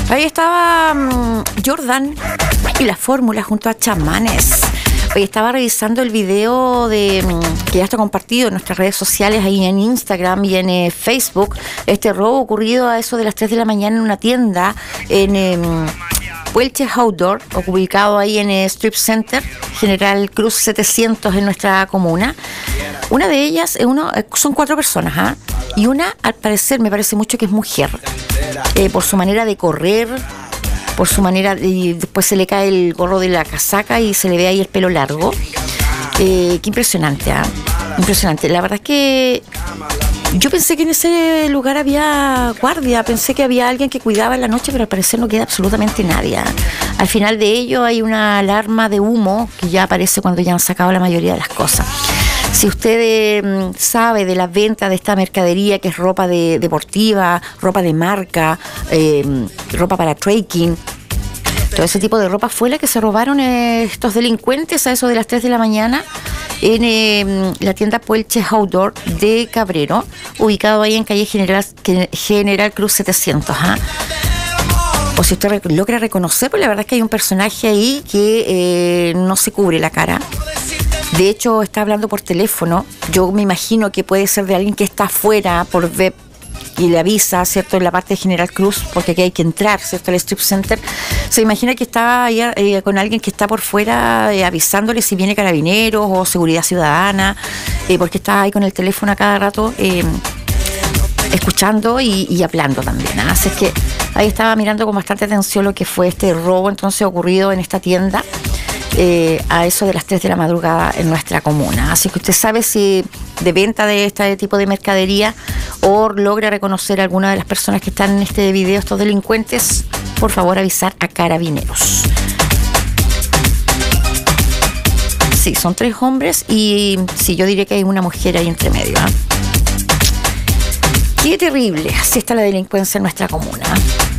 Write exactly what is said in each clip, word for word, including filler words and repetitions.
Ahí estaba um, Jordan y la fórmula junto a Chamanes. Hoy estaba revisando el video de um, que ya está compartido en nuestras redes sociales, ahí en Instagram y en eh, Facebook. Este robo ocurrido a eso de las tres de la mañana en una tienda en eh, Puelche Outdoor, ubicado ahí en eh, Strip Center, General Cruz setecientos en nuestra comuna. Una de ellas, uno, son cuatro personas, ¿ah? Y una, al parecer, me parece mucho que es mujer, eh, por su manera de correr, por su manera, y después se le cae el gorro de la casaca y se le ve ahí el pelo largo. Eh, qué impresionante, ¿ah? Impresionante. La verdad es que yo pensé que en ese lugar había guardia, pensé que había alguien que cuidaba en la noche, pero al parecer no queda absolutamente nadie. Al final de ello hay una alarma de humo que ya aparece cuando ya han sacado la mayoría de las cosas. Si usted eh, sabe de la venta de esta mercadería, que es ropa de, deportiva, ropa de marca, eh, ropa para trekking, todo ese tipo de ropa, fue la que se robaron eh, estos delincuentes a eso de las tres de la mañana en eh, la tienda Puelche Outdoor de Cabrero, ubicado ahí en calle General, General Cruz setecientos. ¿Ah? O si usted logra reconocer, pues la verdad es que hay un personaje ahí que eh, no se cubre la cara. De hecho, está hablando por teléfono. Yo me imagino que puede ser de alguien que está afuera por web y le avisa, ¿cierto?, en la parte de General Cruz, porque aquí hay que entrar, ¿cierto?, al Strip Center. Se imagina que está ahí, eh, con alguien que está por fuera eh, avisándole si viene Carabineros o Seguridad Ciudadana, eh, porque está ahí con el teléfono a cada rato eh, escuchando y, y hablando también. ¿eh? Así es que ahí estaba mirando con bastante atención lo que fue este robo entonces ocurrido en esta tienda. Eh, a eso de las tres de la madrugada en nuestra comuna. Así que usted sabe si de venta de este tipo de mercadería o logra reconocer a alguna de las personas que están en este video, estos delincuentes, por favor avisar a Carabineros. Sí, son tres hombres y sí, yo diría que hay una mujer ahí entre medio. ¿eh? Qué terrible, así está la delincuencia en nuestra comuna.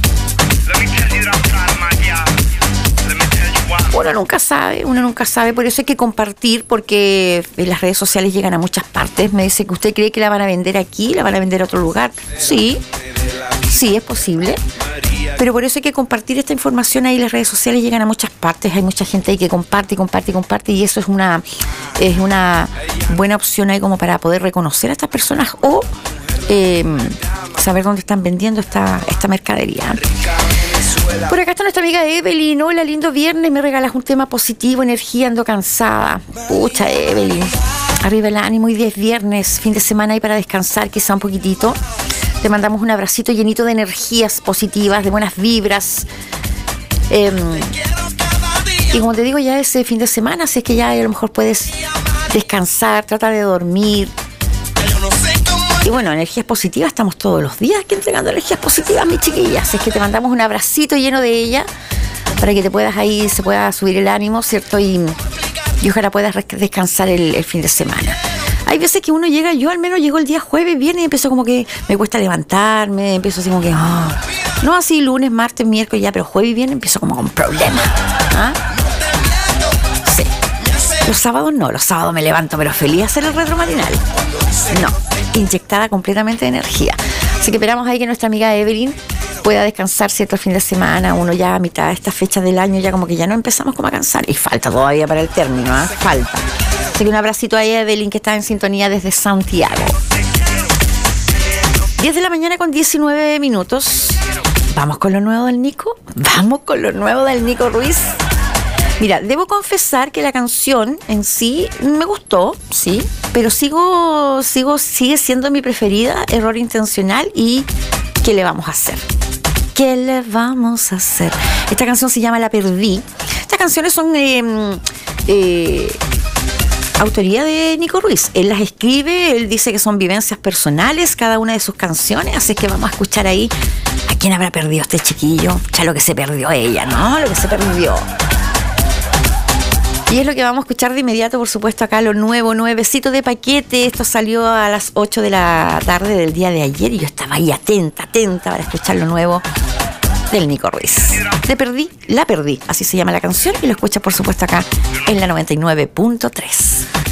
Uno nunca sabe, uno nunca sabe, por eso hay que compartir, porque las redes sociales llegan a muchas partes. Me dice que usted cree que la van a vender aquí, la van a vender a otro lugar. Sí, sí, es posible, pero por eso hay que compartir esta información ahí. Las redes sociales llegan a muchas partes, hay mucha gente ahí que comparte y comparte y comparte, y eso es una, es una buena opción ahí como para poder reconocer a estas personas o eh, saber dónde están vendiendo esta, esta mercadería. Por acá está nuestra amiga Evelyn. Hola, lindo viernes, me regalas un tema positivo, energía, ando cansada. Pucha, Evelyn, arriba el ánimo, y diez viernes, fin de semana ahí para descansar quizá un poquitito. Te mandamos un abracito llenito de energías positivas, de buenas vibras. Eh, y como te digo, ya ese fin de semana, así es que ya a lo mejor puedes descansar, trata de dormir. Y bueno, energías positivas, estamos todos los días aquí entregando energías positivas, mis chiquillas. Es que te mandamos un abracito lleno de ella para que te puedas ahí, se pueda subir el ánimo, ¿cierto? Y, y ojalá puedas descansar el, el fin de semana. Hay veces que uno llega, yo al menos llego el día jueves, viernes y empiezo como que me cuesta levantarme, empiezo así como que, oh, no así lunes, martes, miércoles ya, pero jueves y viernes empiezo como con problemas. ¿Ah? Sí. Los sábados no, los sábados me levanto, pero feliz a hacer el retro matinal. No, inyectada completamente de energía. Así que esperamos ahí que nuestra amiga Evelyn pueda descansar cierto fin de semana. Uno ya a mitad de estas fechas del año ya como que ya no empezamos como a cansar. Y falta todavía para el término, ¿eh? Falta. Así que un abracito a Evelyn, que está en sintonía desde Santiago. diez de la mañana con diecinueve minutos. ¿Vamos con lo nuevo del Nico? ¿Vamos con lo nuevo del Nico Ruiz? Mira, debo confesar que la canción en sí me gustó, sí, pero sigo, sigo, sigue siendo mi preferida, Error Intencional y ¿Qué le vamos a hacer? ¿Qué le vamos a hacer? Esta canción se llama La Perdí. Estas canciones son eh, eh, autoría de Nico Ruiz. Él las escribe, él dice que son vivencias personales cada una de sus canciones, así que vamos a escuchar ahí a quién habrá perdido este chiquillo. Ya lo que se perdió ella, ¿no? Lo que se perdió. Y es lo que vamos a escuchar de inmediato, por supuesto, acá lo nuevo, nuevecito de paquete. Esto salió a las ocho de la tarde del día de ayer y yo estaba ahí atenta, atenta para escuchar lo nuevo del Nico Ruiz. Te perdí, la perdí, así se llama la canción, y lo escuchas, por supuesto, acá en la noventa y nueve punto tres.